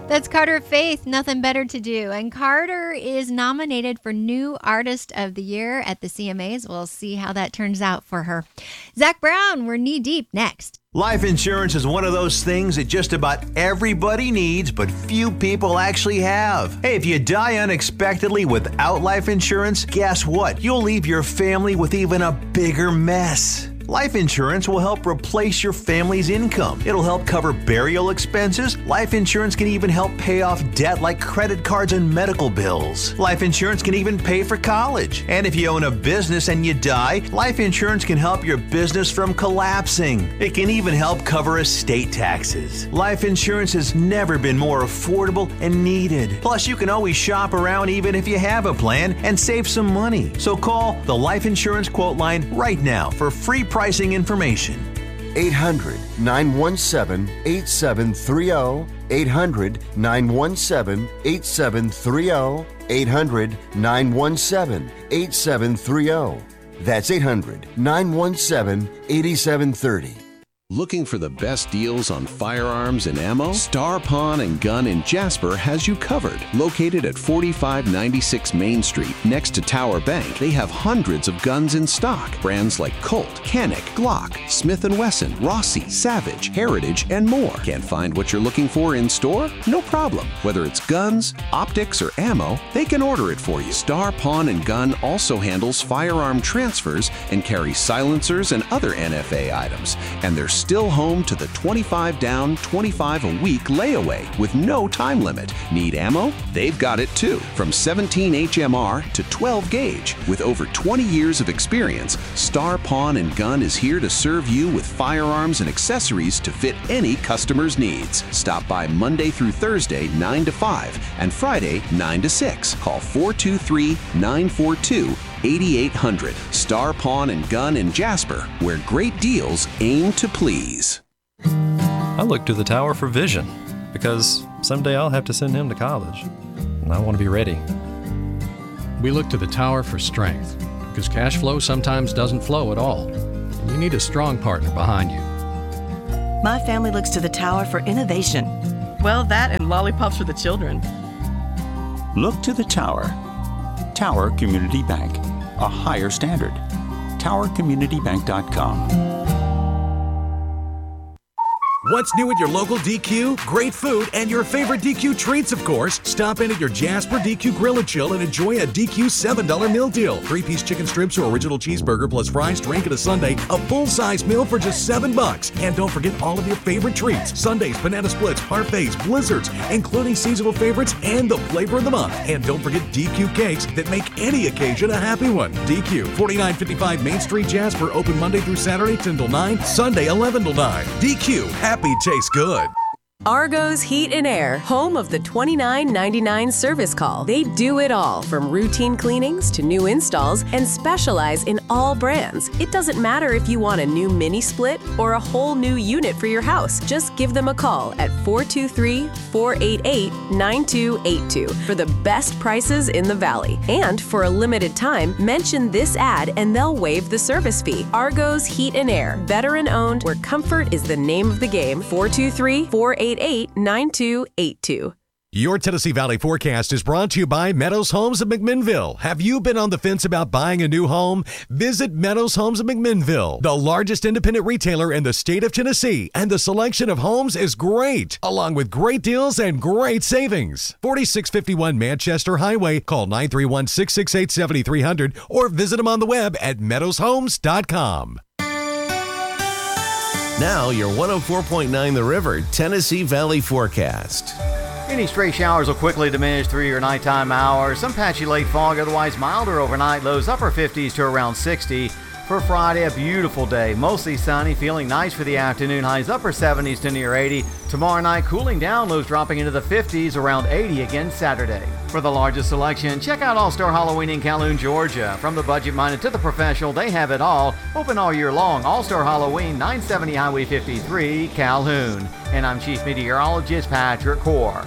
That's Carter Faith, Nothing Better to Do. And Carter is nominated for New Artist of the Year at the CMAs. We'll see how that turns out for her. Zach Brown, we're knee deep next. Life insurance is one of those things that just about everybody needs, but few people actually have. Hey, if you die unexpectedly without life insurance, guess what? You'll leave your family with even a bigger mess. Life insurance will help replace your family's income. It'll help cover burial expenses. Life insurance can even help pay off debt like credit cards and medical bills. Life insurance can even pay for college. And if you own a business and you die, life insurance can help your business from collapsing. It can even help cover estate taxes. Life insurance has never been more affordable and needed. Plus, you can always shop around even if you have a plan and save some money. So call the Life Insurance Quote Line right now for free pricing information. 800-917-8730. 800-917-8730. 800-917-8730. That's 800-917-8730. Looking for the best deals on firearms and ammo? Star Pawn and Gun in Jasper has you covered. Located at 4596 Main Street, next to Tower Bank, they have hundreds of guns in stock. Brands like Colt, Canik, Glock, Smith & Wesson, Rossi, Savage, Heritage, and more. Can't find what you're looking for in store? No problem. Whether it's guns, optics, or ammo, they can order it for you. Star Pawn and Gun also handles firearm transfers and carries silencers and other NFA items. And they're still home to the 25 down, 25 a week layaway with no time limit. Need ammo? They've got it too. From 17 HMR to 12 gauge. With over 20 years of experience, Star Pawn and Gun is here to serve you with firearms and accessories to fit any customer's needs. Stop by Monday through Thursday, 9 to 5, and Friday, 9 to 6. Call 423-942-8800. Star Pawn and Gun in Jasper, where great deals aim to please. I look to the tower for vision because someday I'll have to send him to college, and I want to be ready. We look to the tower for strength because cash flow sometimes doesn't flow at all, and you need a strong partner behind you. My family looks to the tower for innovation. Well, that and lollipops for the children. Look to the tower. Tower Community Bank, a higher standard. TowerCommunityBank.com. What's new at your local DQ? Great food and your favorite DQ treats, of course. Stop in at your Jasper DQ Grill and Chill and enjoy a DQ $7 meal deal. 3-piece chicken strips or original cheeseburger plus fries, drink, and a sundae. A full-size meal for just $7. And don't forget all of your favorite treats. Sundaes, banana splits, parfaits, blizzards, including seasonal favorites and the flavor of the month. And don't forget DQ cakes that make any occasion a happy one. DQ, 4955 Main Street, Jasper. Open Monday through Saturday, 10 till 9. Sunday, 11 till 9. DQ, happy tastes good. Argos Heat and Air, home of the $29.99 service call. They do it all, from routine cleanings to new installs, and specialize in all brands. It doesn't matter if you want a new mini split or a whole new unit for your house. Just give them a call at 423-488-9282 for the best prices in the Valley. And for a limited time, mention this ad and they'll waive the service fee. Argos Heat and Air, veteran owned, where comfort is the name of the game. 423-488-9282. Your Tennessee Valley forecast is brought to you by Meadows Homes of McMinnville. Have you been on the fence about buying a new home? Visit Meadows Homes of McMinnville, the largest independent retailer in the state of Tennessee, and the selection of homes is great, along with great deals and great savings. 4651 Manchester Highway. Call 931-668-7300 or visit them on the web at meadowshomes.com. Now, your 104.9 The River, Tennessee Valley forecast. Any stray showers will quickly diminish through your nighttime hours. Some patchy late fog, otherwise milder overnight. Lows upper 50s to around 60. For Friday, a beautiful day. Mostly sunny, feeling nice for the afternoon. Highs upper 70s to near 80. Tomorrow night, cooling down. Lows dropping into the 50s, around 80 again Saturday. For the largest selection, check out All-Star Halloween in Calhoun, Georgia. From the budget-minded to the professional, they have it all. Open all year long. All-Star Halloween, 970 Highway 53, Calhoun. And I'm Chief Meteorologist Patrick Core.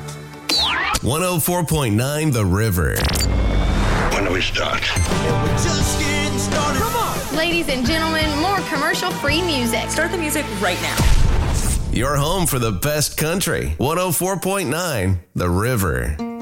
104.9 The River. When do we start? We're just getting started. Come on. Ladies and gentlemen, more commercial-free music. Start the music right now. Your home for the best country. 104.9 The River.